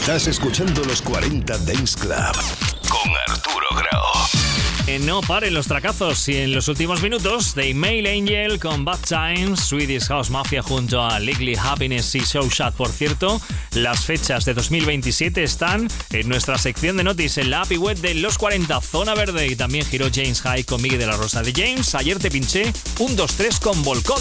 Estás escuchando los 40 Dance Club con Arturo Grau. No paren los tracazos y en los últimos minutos de Email Angel con Bad Times, Swedish House Mafia junto a Legally Happiness y Showshot. Por cierto, las fechas de 2027 están en nuestra sección de noticias en la API web de Los 40 Zona Verde, y también giró James Hyde con Miguel de la Rosa. De James, ayer te pinché un 2-3 con Volcón.